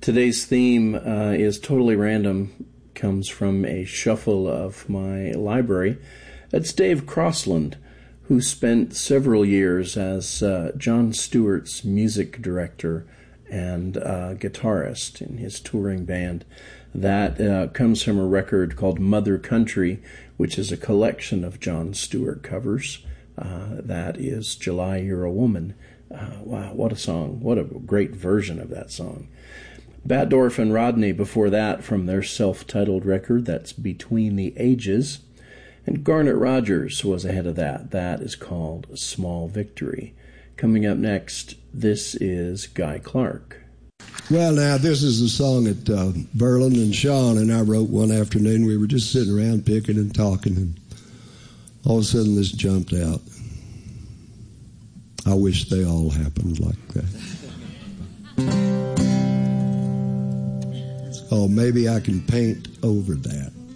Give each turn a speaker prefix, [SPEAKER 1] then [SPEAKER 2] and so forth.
[SPEAKER 1] Today's theme is totally random, comes from a shuffle of my library. It's Dave Crossland, who spent several years as Jon Stewart's music director and guitarist in his touring band. That comes from a record called Mother Country, which is a collection of Jon Stewart covers. That is July You're a Woman. Wow, what a song. What a great version of that song. Batdorf and Rodney before that from their self-titled record, that's Between the Ages. And Garnet Rogers was ahead of that. That is called Small Victory. Coming up next, this is Guy Clark.
[SPEAKER 2] Well, now, this is a song that Verlin and Sean and I wrote one afternoon. We were just sitting around picking and talking, and all of a sudden this jumped out. I wish they all happened like that. Oh, maybe I can paint over that.